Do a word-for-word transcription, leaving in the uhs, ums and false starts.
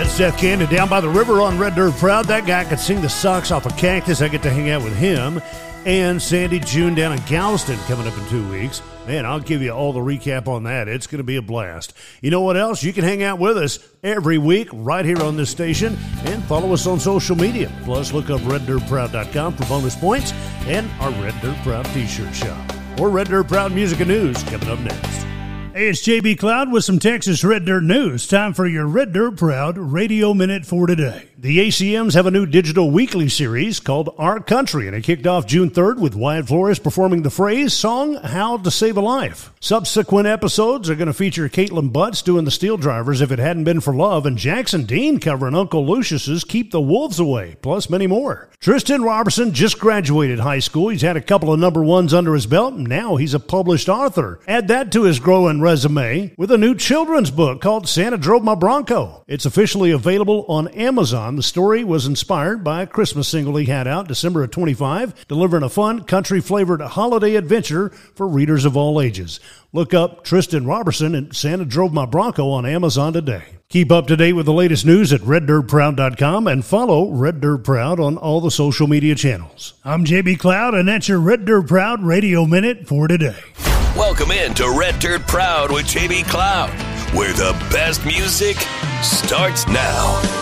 That's Seth Cannon down by the river on Red Dirt Proud. That guy could sing the socks off a cactus. I get to hang out with him. And Sandy June down in Galveston coming up in two weeks. Man, I'll give you all the recap on that. It's going to be a blast. You know what else? You can hang out with us every week right here on this station and follow us on social media. Plus, look up red dirt proud dot com for bonus points and our Red Dirt Proud t-shirt shop. Or Red Dirt Proud Music and News coming up next. Hey, it's J B Cloud with some Texas Red Dirt news. Time for your Red Dirt Proud Radio Minute for today. The A C Ms have a new digital weekly series called Our Country, and it kicked off June third with Wyatt Flores performing the phrase song, How to Save a Life. Subsequent episodes are going to feature Caitlin Butts doing the Steel Drivers, If It Hadn't Been for Love, and Jackson Dean covering Uncle Lucius's Keep the Wolves Away, plus many more. Tristan Robertson just graduated high school. He's had a couple of number ones under his belt, and now he's a published author. Add that to his growing resume with a new children's book called Santa Drove My Bronco. It's officially available on Amazon. The story was inspired by a Christmas single he had out December of twenty-five, delivering a fun, country-flavored holiday adventure for readers of all ages. Look up Tristan Robertson and Santa Drove My Bronco on Amazon today. Keep up to date with the latest news at red dirt proud dot com and follow Red Dirt Proud on all the social media channels. I'm J B Cloud, and that's your Red Dirt Proud Radio Minute for today. Welcome in to Red Dirt Proud with J B Cloud, where the best music starts now.